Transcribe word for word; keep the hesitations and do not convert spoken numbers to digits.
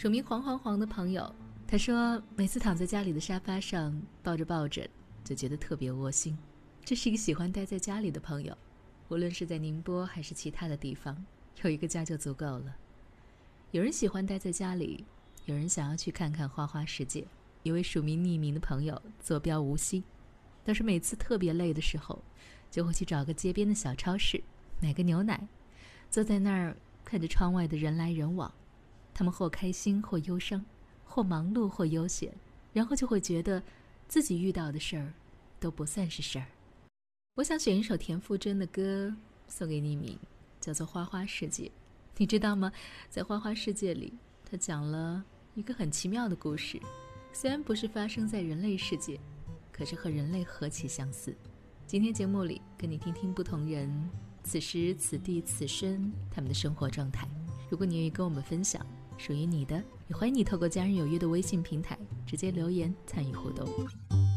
署名黄黄黄的朋友，他说每次躺在家里的沙发上抱着抱枕就觉得特别窝心。这是一个喜欢待在家里的朋友，无论是在宁波还是其他的地方，有一个家就足够了。有人喜欢待在家里，有人想要去看看花花世界。一位署名匿名的朋友坐标无锡，但是每次特别累的时候，就会去找个街边的小超市买个牛奶，坐在那儿看着窗外的人来人往，他们或开心或忧伤，或忙碌或悠闲，然后就会觉得自己遇到的事儿都不算是事儿。我想选一首田馥甄的歌送给匿名，叫做《花花世界》。你知道吗？在《花花世界》里，他讲了一个很奇妙的故事，虽然不是发生在人类世界，可是和人类何其相似。今天节目里跟你听听不同人此时此地此生他们的生活状态。如果你愿意跟我们分享属于你的，也欢迎你透过家人有约的微信平台直接留言参与互动。